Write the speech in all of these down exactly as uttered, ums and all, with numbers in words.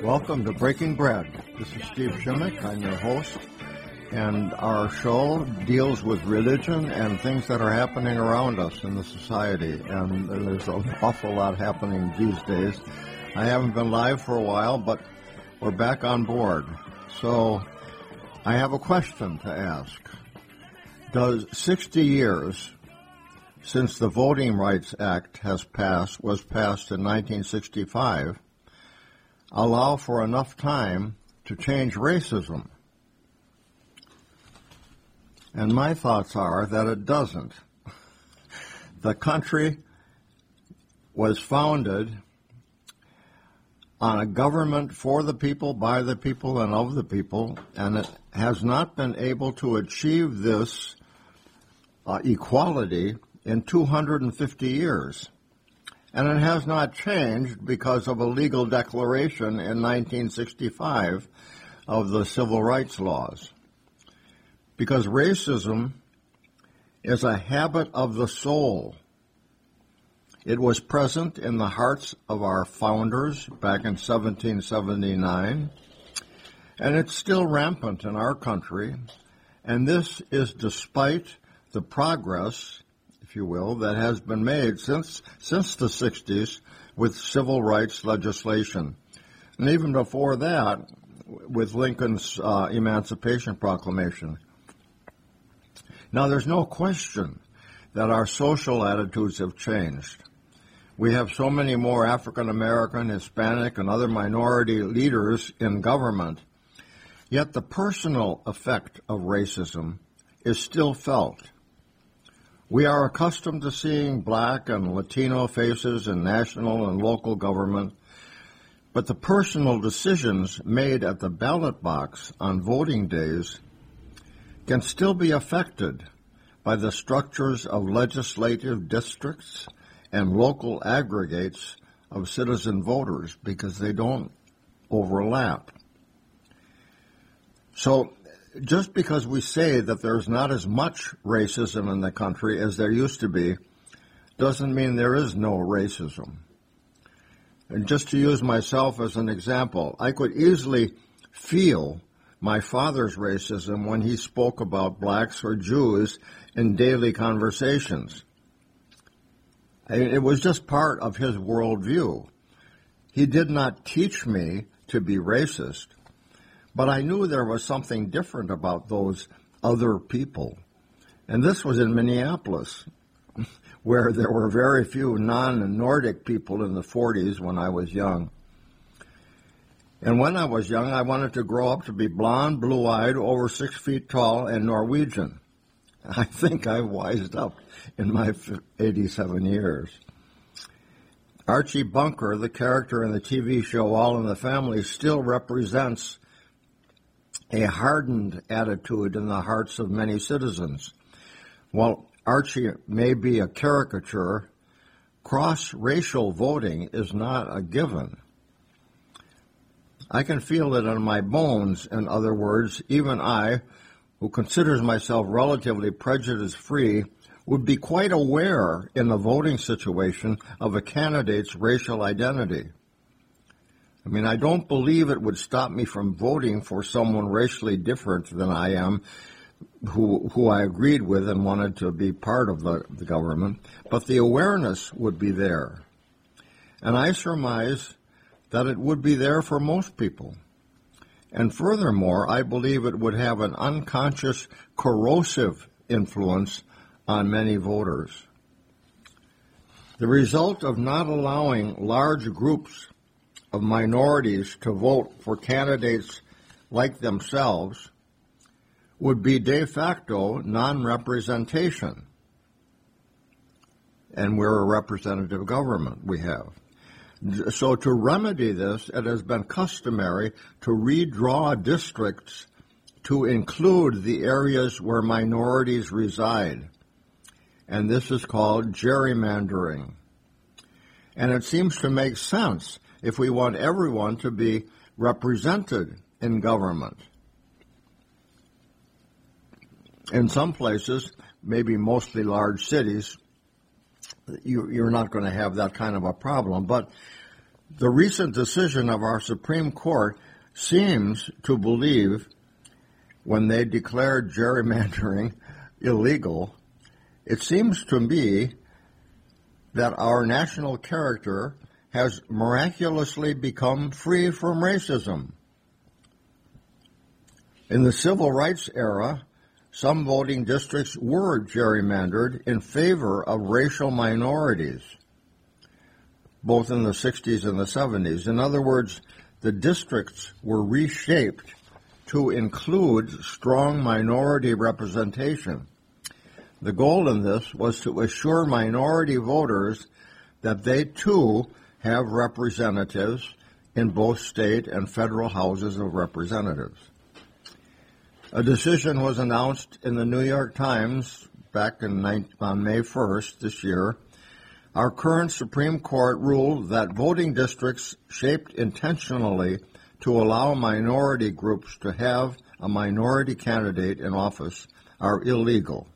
Welcome to Breaking Bread. This is Steve Shimmick. I'm your host, and our show deals with religion and things that are happening around us in the society, and there's an awful lot happening these days. I haven't been live for a while, but we're back on board. So I have a question to ask. Does sixty years since the Voting Rights Act has passed, was passed in nineteen sixty-five, allow for enough time to change racism? And my thoughts are that it doesn't. The country was founded on a government for the people, by the people, and of the people, and it has not been able to achieve this uh, equality in two hundred fifty years. And it has not changed because of a legal declaration in nineteen sixty-five of the civil rights laws. Because racism is a habit of the soul. It was present in the hearts of our founders back in seventeen seventy-nine, and it's still rampant in our country, and this is despite the progress, if you will, that has been made since since the sixties with civil rights legislation. And even before that, with Lincoln's uh, Emancipation Proclamation. Now, there's no question that our social attitudes have changed. We have so many more African American, Hispanic, and other minority leaders in government, yet the personal effect of racism is still felt. We are accustomed to seeing black and Latino faces in national and local government, but the personal decisions made at the ballot box on voting days can still be affected by the structures of legislative districts and local aggregates of citizen voters because they don't overlap. So, just because we say that there's not as much racism in the country as there used to be doesn't mean there is no racism. And just to use myself as an example, I could easily feel my father's racism when he spoke about blacks or Jews in daily conversations. It was just part of his worldview. He did not teach me to be racist, but I knew there was something different about those other people. And this was in Minneapolis, where there were very few non-Nordic people in the forties when I was young. And when I was young, I wanted to grow up to be blonde, blue-eyed, over six feet tall, and Norwegian. I think I wised up in my eighty-seven years. Archie Bunker, the character in the T V show All in the Family, still represents a hardened attitude in the hearts of many citizens. While Archie may be a caricature, cross-racial voting is not a given. I can feel it in my bones. In other words, even I, who considers myself relatively prejudice-free, would be quite aware in the voting situation of a candidate's racial identity. I mean, I don't believe it would stop me from voting for someone racially different than I am, who who I agreed with and wanted to be part of the, the government, but the awareness would be there. And I surmise that it would be there for most people. And furthermore, I believe it would have an unconscious, corrosive influence on many voters. The result of not allowing large groups of minorities to vote for candidates like themselves would be de facto non-representation. And we're a representative government, we have. So to remedy this, it has been customary to redraw districts to include the areas where minorities reside. And this is called gerrymandering. And it seems to make sense if we want everyone to be represented in government. In some places, maybe mostly large cities, you, you're not going to have that kind of a problem. But The recent decision of our Supreme Court seems to believe, when they declared gerrymandering illegal, it seems to me that our national character has miraculously become free from racism. In the civil rights era, some voting districts were gerrymandered in favor of racial minorities, both in the sixties and the seventies. In other words, the districts were reshaped to include strong minority representation. The goal in this was to assure minority voters that they too have representatives in both state and federal houses of representatives. A decision was announced in the New York Times back in, on May first this year. Our current Supreme Court ruled that voting districts shaped intentionally to allow minority groups to have a minority candidate in office are illegal.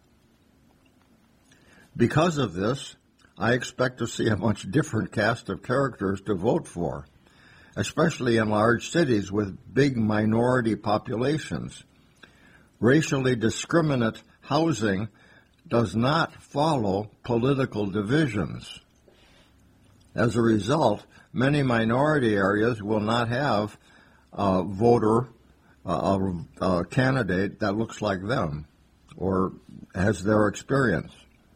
Because of this, I expect to see a much different cast of characters to vote for, especially in large cities with big minority populations. Racially discriminate housing does not follow political divisions. As a result, many minority areas will not have a voter, a, a candidate that looks like them or has their experience.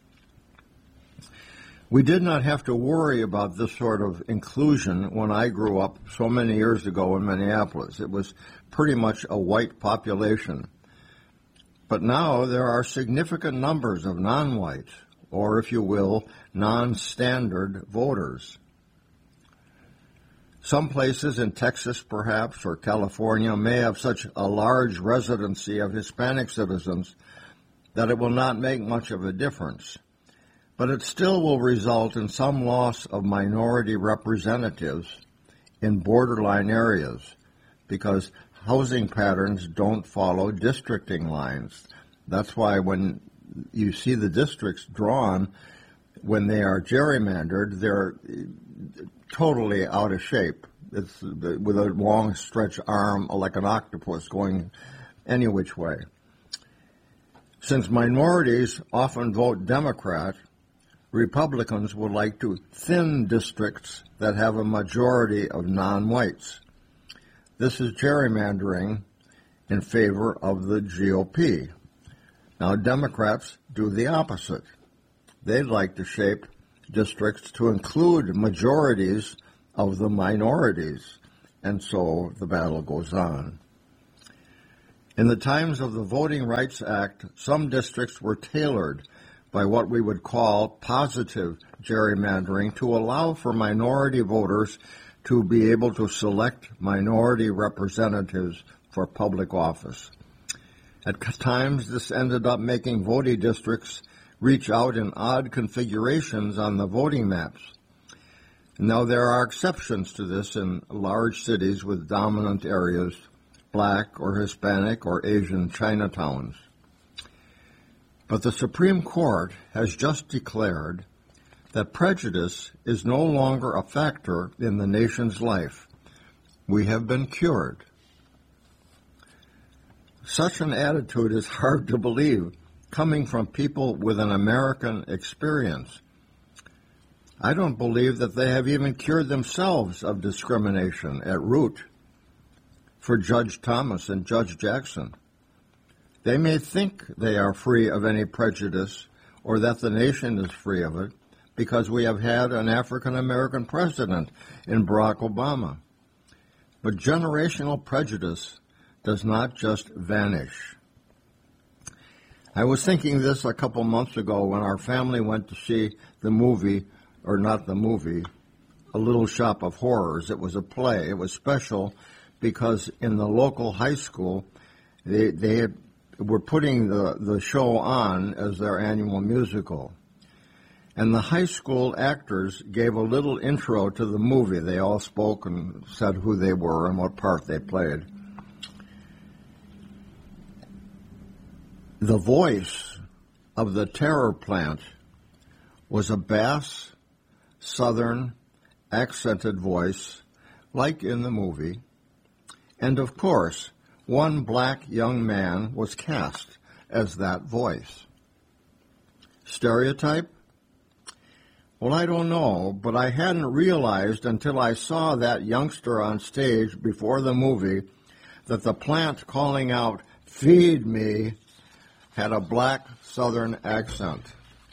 We did not have to worry about this sort of inclusion when I grew up so many years ago in Minneapolis. It was pretty much a white population. But now there are significant numbers of non-whites, or if you will, non-standard voters. Some places in Texas, perhaps, or California may have such a large residency of Hispanic citizens that it will not make much of a difference. But it still will result in some loss of minority representatives in borderline areas because housing patterns don't follow districting lines. That's why when you see the districts drawn, when they are gerrymandered, they're totally out of shape. It's with a long stretch arm like an octopus going any which way. Since minorities often vote Democrat, Republicans would like to thin districts that have a majority of non-whites. This is gerrymandering in favor of the G O P. Now, Democrats do the opposite. They'd like to shape districts to include majorities of the minorities, and so the battle goes on. In the times of the Voting Rights Act, some districts were tailored by what we would call positive gerrymandering to allow for minority voters to be able to select minority representatives for public office. At times, this ended up making voting districts reach out in odd configurations on the voting maps. Now, there are exceptions to this in large cities with dominant areas, black or Hispanic or Asian Chinatowns. But the Supreme Court has just declared that prejudice is no longer a factor in the nation's life. We have been cured. Such an attitude is hard to believe, coming from people with an American experience. I don't believe that they have even cured themselves of discrimination at root. For Judge Thomas and Judge Jackson, they may think they are free of any prejudice or that the nation is free of it because we have had an African-American president in Barack Obama. But generational prejudice does not just vanish. I was thinking this a couple months ago when our family went to see the movie, or not the movie, A Little Shop of Horrors. It was a play. It was special because in the local high school, they, they had, were putting the, the show on as their annual musical. And the high school actors gave a little intro to the movie. They all spoke and said who they were and what part they played. The voice of the terror plant was a bass, southern, accented voice, like in the movie, and of course, one black young man was cast as that voice. Stereotype? Well, I don't know, but I hadn't realized until I saw that youngster on stage before the movie that the plant calling out, "Feed me," had a black Southern accent.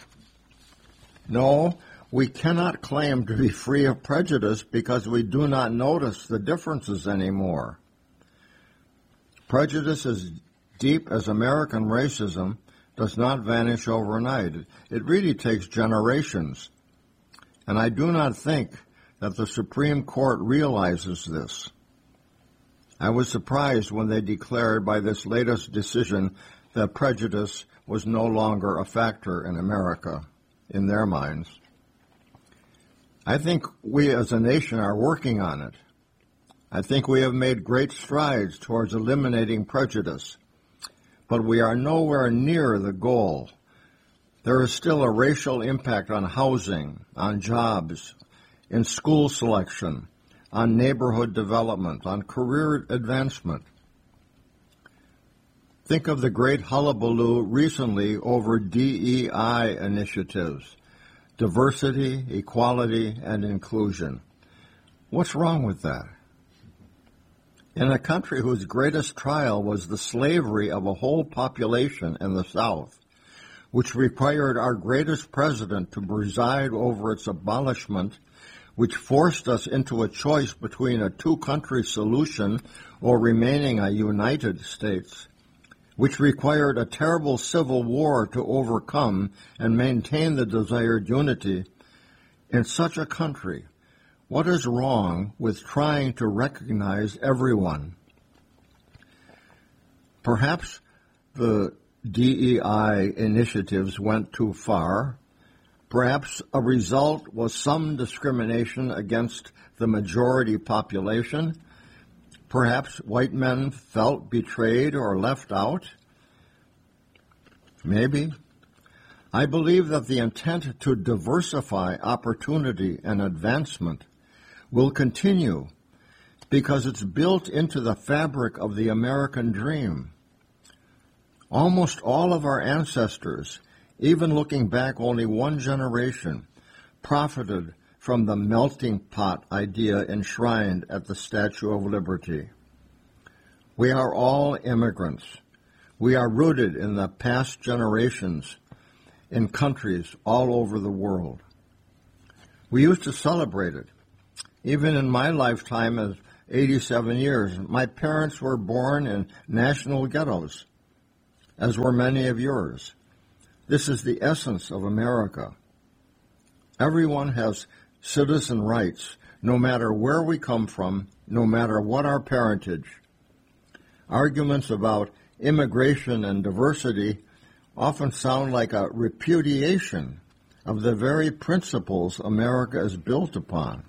No, we cannot claim to be free of prejudice because we do not notice the differences anymore. Prejudice as deep as American racism does not vanish overnight. It really takes generations. And I do not think that the Supreme Court realizes this. I was surprised when they declared by this latest decision that prejudice was no longer a factor in America, in their minds. I think we as a nation are working on it. I think we have made great strides towards eliminating prejudice, but we are nowhere near the goal. There is still a racial impact on housing, on jobs, in school selection, on neighborhood development, on career advancement. Think of the great hullabaloo recently over D E I initiatives, diversity, equality, and inclusion. What's wrong with that? In a country whose greatest trial was the slavery of a whole population in the South, which required our greatest president to preside over its abolishment, which forced us into a choice between a two-country solution or remaining a United States, which required a terrible civil war to overcome and maintain the desired unity. In such a country, what is wrong with trying to recognize everyone? Perhaps the D E I initiatives went too far. Perhaps a result was some discrimination against the majority population. Perhaps white men felt betrayed or left out. Maybe. I believe that the intent to diversify opportunity and advancement will continue because it's built into the fabric of the American dream. Almost all of our ancestors, even looking back only one generation, profited from the melting pot idea enshrined at the Statue of Liberty. We are all immigrants. We are rooted in the past generations in countries all over the world. We used to celebrate it. Even in my lifetime as eighty-seven years, my parents were born in national ghettos, as were many of yours. This is the essence of America. Everyone has citizen rights, no matter where we come from, no matter what our parentage. Arguments about immigration and diversity often sound like a repudiation of the very principles America is built upon.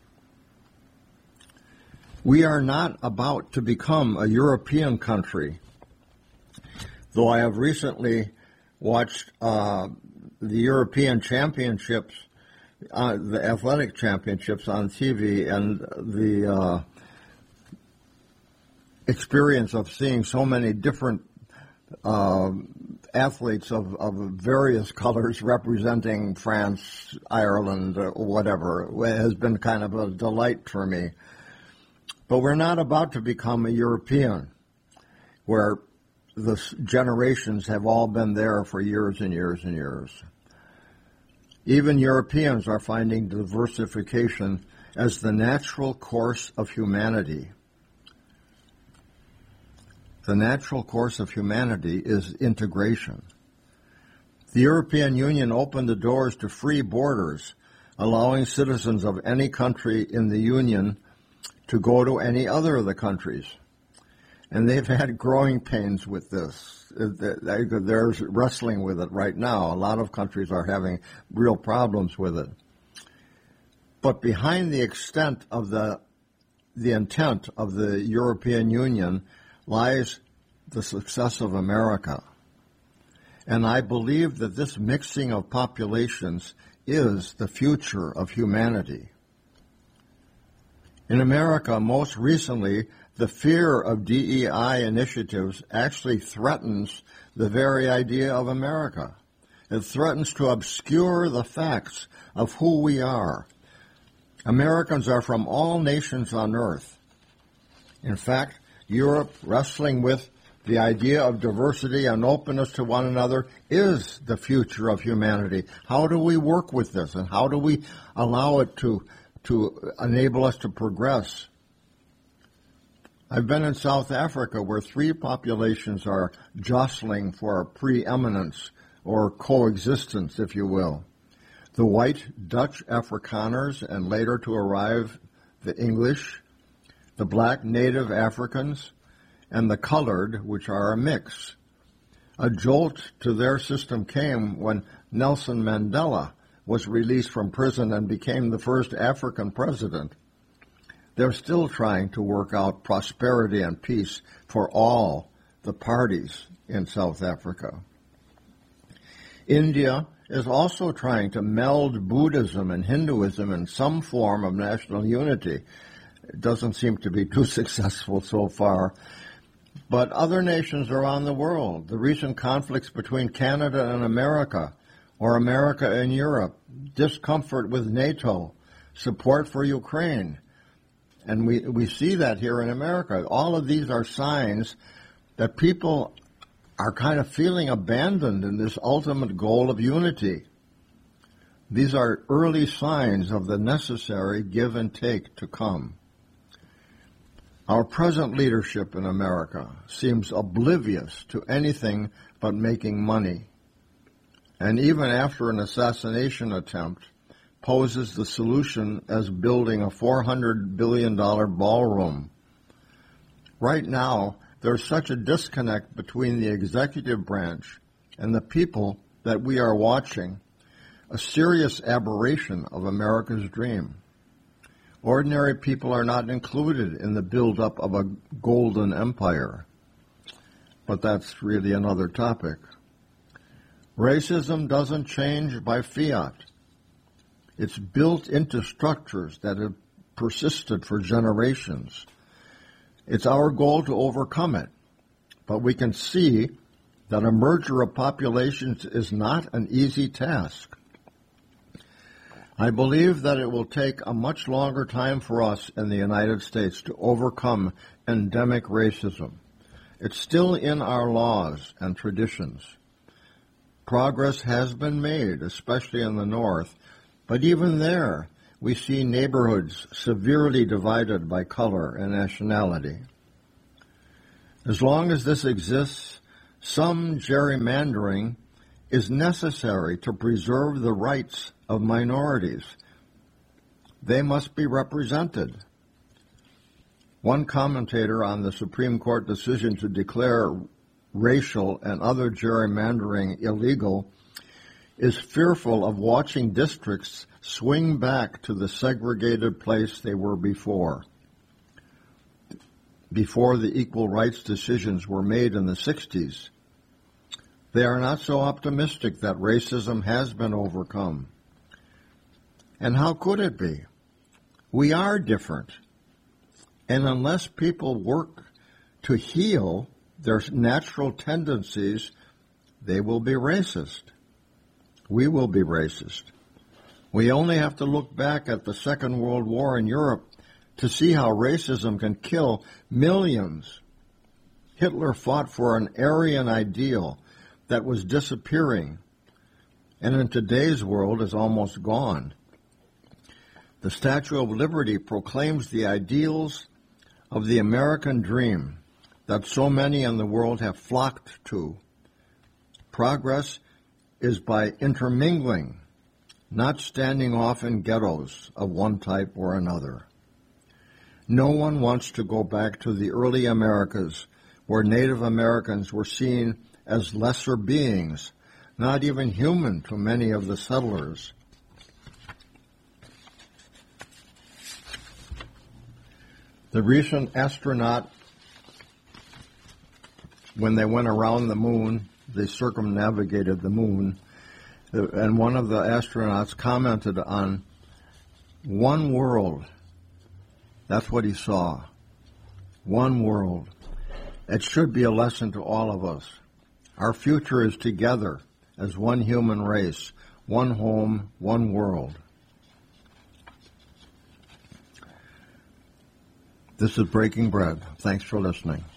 We are not about to become a European country, though I have recently watched uh, the European Championships, uh, the athletic championships on T V, and the uh, experience of seeing so many different uh, athletes of, of various colors representing France, Ireland, or whatever, has been kind of a delight for me. But we're not about to become a European, where the generations have all been there for years and years and years. Even Europeans are finding diversification as the natural course of humanity. The natural course of humanity is integration. The European Union opened the doors to free borders, allowing citizens of any country in the Union to go to any other of the countries. And they've had growing pains with this. They're wrestling with it right now. A lot of countries are having real problems with it. But behind the extent of the, the intent of the European Union lies the success of America. And I believe that this mixing of populations is the future of humanity. In America, most recently, the fear of D E I initiatives actually threatens the very idea of America. It threatens to obscure the facts of who we are. Americans are from all nations on earth. In fact, Europe, wrestling with the idea of diversity and openness to one another, is the future of humanity. How do we work with this, and how do we allow it to, to enable us to progress? I've been in South Africa where three populations are jostling for preeminence or coexistence, if you will. The white Dutch Afrikaners, and later to arrive the English, the black native Africans, and the colored, which are a mix. A jolt to their system came when Nelson Mandela was released from prison and became the first African president. They're still trying to work out prosperity and peace for all the parties in South Africa. India is also trying to meld Buddhism and Hinduism in some form of national unity. It doesn't seem to be too successful so far. But other nations around the world, the recent conflicts between Canada and America, or America and Europe, discomfort with NATO, support for Ukraine, and we, we see that here in America. All of these are signs that people are kind of feeling abandoned in this ultimate goal of unity. These are early signs of the necessary give and take to come. Our present leadership in America seems oblivious to anything but making money, and even after an assassination attempt, poses the solution as building a four hundred billion dollars ballroom. Right now, there's such a disconnect between the executive branch and the people that we are watching, a serious aberration of America's dream. Ordinary people are not included in the build-up of a golden empire. But that's really another topic. Racism doesn't change by fiat. It's built into structures that have persisted for generations. It's our goal to overcome it, but we can see that a merger of populations is not an easy task. I believe that it will take a much longer time for us in the United States to overcome endemic racism. It's still in our laws and traditions. Progress has been made, especially in the North, but even there, we see neighborhoods severely divided by color and nationality. As long as this exists, some gerrymandering is necessary to preserve the rights of minorities. They must be represented. One commentator on the Supreme Court decision to declare racial and other gerrymandering illegal is fearful of watching districts swing back to the segregated place they were before. Before the equal rights decisions were made in the sixties, they are not so optimistic that racism has been overcome. And how could it be? We are different. And unless people work to heal their natural tendencies, they will be racist. We will be racist. We only have to look back at the Second World War in Europe to see how racism can kill millions. Hitler fought for an Aryan ideal that was disappearing, and in today's world is almost gone. The Statue of Liberty proclaims the ideals of the American dream that so many in the world have flocked to. Progress is by intermingling, not standing off in ghettos of one type or another. No one wants to go back to the early Americas where Native Americans were seen as lesser beings, not even human to many of the settlers. The recent astronaut, when they went around the moon, they circumnavigated the moon, and one of the astronauts commented on one world That's what he saw. One world. It should be a lesson to all of us. Our future is together as one human race, one home, one world. This is Breaking Bread. Thanks for listening.